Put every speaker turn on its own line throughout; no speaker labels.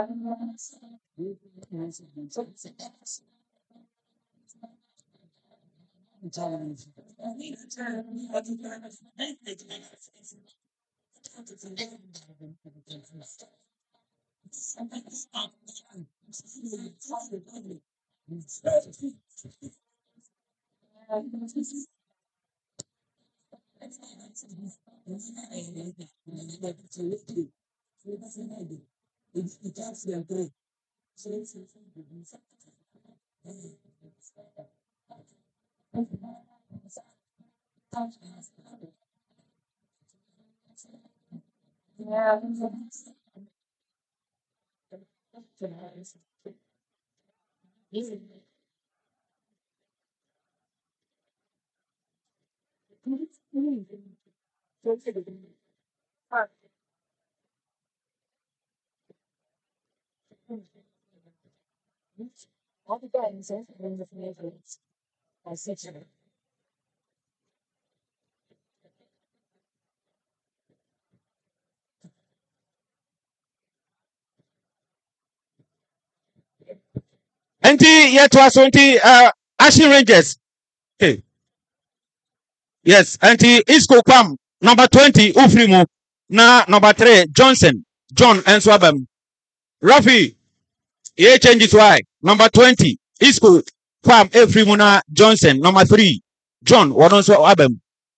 Anti yet was 20 Ashley Rangers. Okay. Yes, anti Isco Pam number 20 Ufrimu. Na number 3 Johnson John and Swabam. Rafi, he changes why. Number 20 Isco Pam Efrimuna Johnson. Number 3 John Wadonso Abem.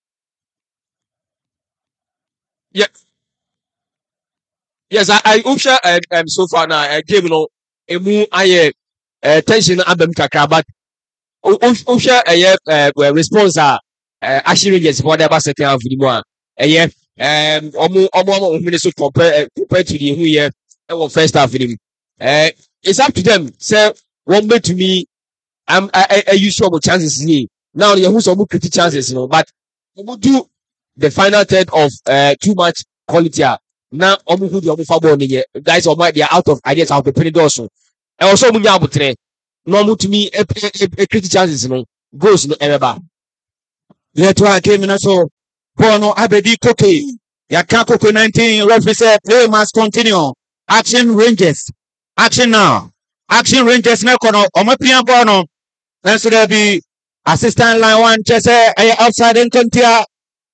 Yeah. Yes, I usha so far now game no emu aye tension abem kakra but usha response actually yes for the second half the more omo minutes compared to the who here first half them it's up to them say one bet to me I use some chances here now you who's some pretty chances you know but we do the final third of too much quality now omo who the omo fabo ni guys omo they are out of ideas out of the doors and also omo nya abotre no omo to me pretty chances you know goals no ever
Yet one came in so Bono Abedi Koke. Yakako 19 referee said play must continue. Action Rangers. Action now. Action Rangers now kono omapian bono. Then so there be assistant line one just outside in Contia.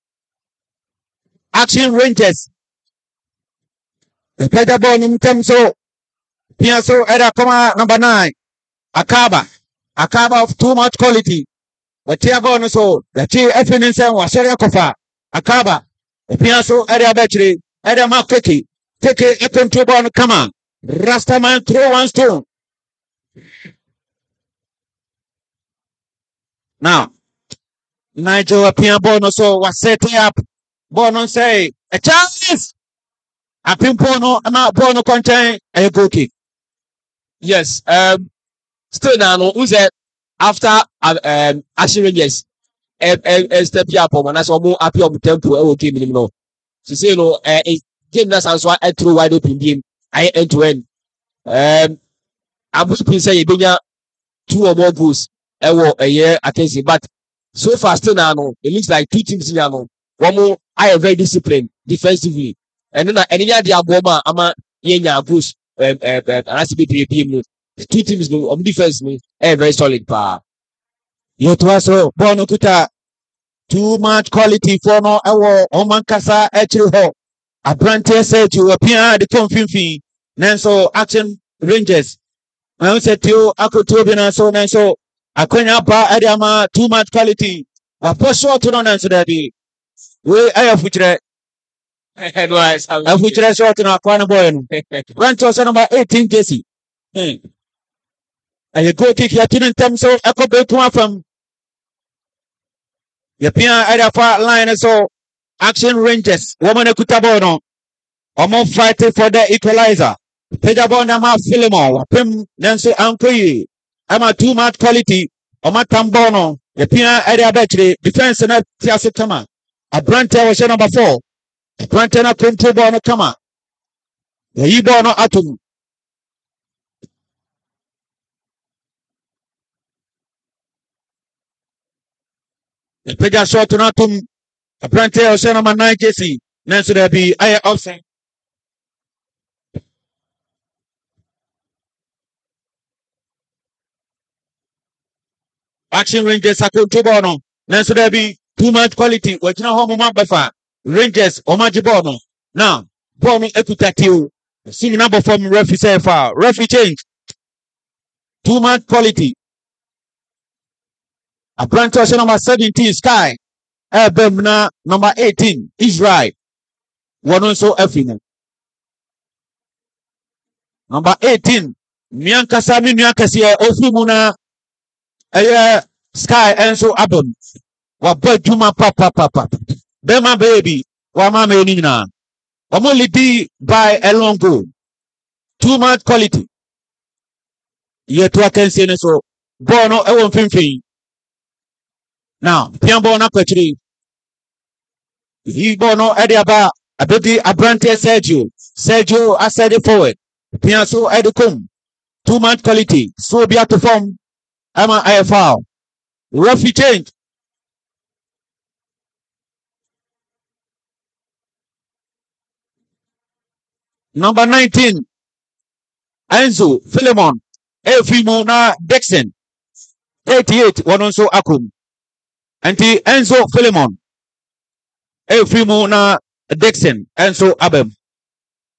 Action Rangers. The better ball in terms so Piaso era comma number 9. Akaba of too much quality. But here go so the two evidence was Seria Kofa. Akaba. The Piaso area battery. Area Mark take it into ball come on. Rastaman throw one stone. Now Nigel Piabono so was setting up. Bono say a chance. A pimpono ama bono contain a goal kick.
yes still now no who's after Ashley Rangers step up on as omo happy of tempo game ni no to say no game na sanso throw wide open game I end to end I'm hoping say you 2 or more goals a year against but so far still now no it looks like 2 teams now no one more I very disciplined defensively and then any other aboma ama yenya goals and as be 2 teams no defense me very solid pa.
Yet was so Bono Kuta. Too much quality for no our Omankasa Echiho. A brand said to appear the confirming. Nanso Action Rangers. I said to Akotobina so Nanso. Akwenya ba Adama too much quality. A push short to non answer that day. We I have which
Advice
of which short in our corner boy. Run to number 18 Jesse. And you go kick your team in terms of Echo Betua from Yapia at far line so Action Rangers. Woman Kutabono. Almost fighting for the equalizer. Pedabona ma Philemon. Pim Nancy Ampui. I'm a too much quality. Oma Tambono. Yapia at battery. Defense and Tiasitama. A brand was number 4. A brand and a Pinto Bono Kama. The Ibono Atum. The Pega shot on Atum. A brand was number 9 Jesse. Nancy there be I outside. Action Rangers akonto ball no. Nanso there be too much quality. Wajina ho mama befa. Rangers omaji ball no. Now, ball no ekuta tiw. Sing number from referee say foul. Referee change. Too much quality. Apprentice number 17 Sky. Bemna number 18 Israel. One also Efino. Number 18 Miankasa Miankasi Ofimuna Sky Enso Abon. Wabba Juma Papa. Bema baby. Wama menina. Only be by a long goal. Too much quality. Yet what can say so. Bono Ewon Finfin. Now, Piambo Nakatri. He Bono Ediaba. A baby Abrante Sergio I said it forward. Piaso Edicum. Too much quality. So be to form. Ama IFR. Referee change. Number 19. Enzo Philemon. Efimona Dixon. 88. One also Akum. Anti Enzo Philemon. Efimona Dixon. Enzo Abem.